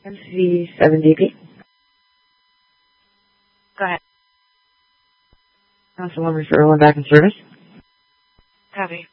MC7DP. Go ahead. Council 1 referral and back in service. Copy.